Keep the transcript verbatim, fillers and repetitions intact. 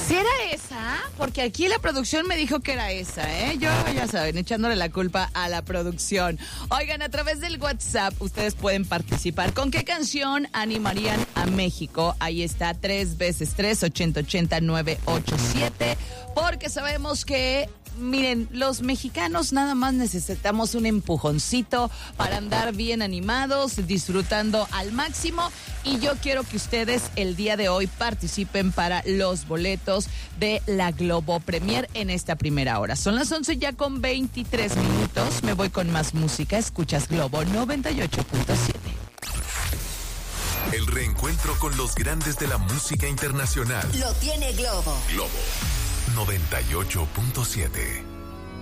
¿Sí era esa? Porque aquí la producción me dijo que era esa, ¿eh? Yo, ya saben, echándole la culpa a la producción. Oigan, a través del WhatsApp ustedes pueden participar. ¿Con qué canción animarían a México? Ahí está, tres veces tres, ochenta ochenta, nueve ocho siete. Porque sabemos que... Miren, los mexicanos nada más necesitamos un empujoncito para andar bien animados, disfrutando al máximo. Y yo quiero que ustedes el día de hoy participen para los boletos de la Globo Premier en esta primera hora. Son las once ya con veintitrés minutos. Me voy con más música. Escuchas Globo noventa y ocho punto siete. El reencuentro con los grandes de la música internacional. Lo tiene Globo. Globo noventa y ocho punto siete.